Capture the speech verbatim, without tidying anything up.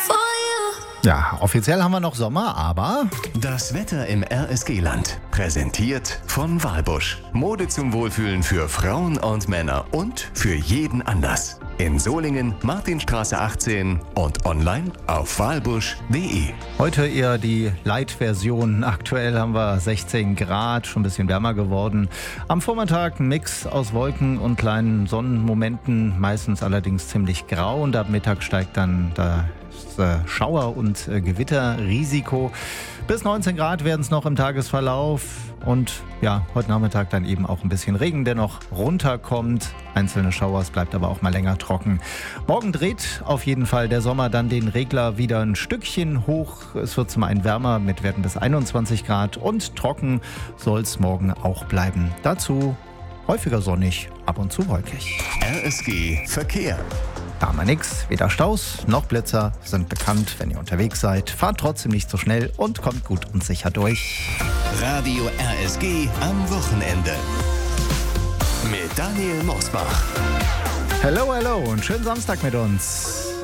Ja, offiziell haben wir noch Sommer, aber... Das Wetter im R S G-Land. Präsentiert von Walbusch. Mode zum Wohlfühlen für Frauen und Männer und für jeden Anlass. In Solingen, Martinstraße achtzehn und online auf walbusch punkt de. Heute eher die Light-Version. Aktuell haben wir sechzehn Grad, schon ein bisschen wärmer geworden. Am Vormittag ein Mix aus Wolken und kleinen Sonnenmomenten, meistens allerdings ziemlich grau. Und ab Mittag steigt dann das äh, Schauer- und äh, Gewitterrisiko. Bis neunzehn Grad werden es noch im Tagesverlauf. Und ja, heute Nachmittag dann eben auch ein bisschen Regen, der noch runterkommt. Einzelne Schauers, bleibt aber auch mal länger trocken. Morgen dreht auf jeden Fall der Sommer dann den Regler wieder ein Stückchen hoch. Es wird zum einen wärmer mit Werten bis einundzwanzig Grad und trocken soll es morgen auch bleiben. Dazu häufiger sonnig, ab und zu wolkig. R S G Verkehr. Da haben wir nix, weder Staus noch Blitzer sind bekannt, wenn ihr unterwegs seid. Fahrt trotzdem nicht so schnell und kommt gut und sicher durch. Radio R S G am Wochenende. Mit Daniel Mosbach. Hello, hello und schönen Samstag mit uns.